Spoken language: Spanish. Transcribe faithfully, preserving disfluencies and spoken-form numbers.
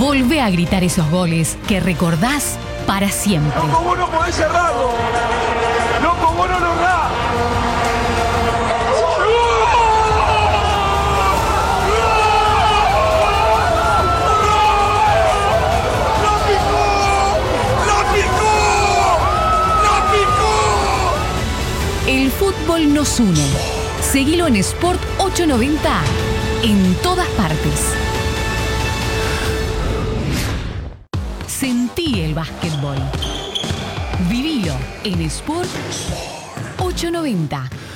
Volvé a gritar esos goles que recordás para siempre. ¡Loco, vos no podés cerrarlo! ¡Loco, vos no lo errás! El fútbol nos une. Seguilo en Sport ochocientos noventa en todas partes. Sentí el básquetbol. Vivilo en Sport ochocientos noventa.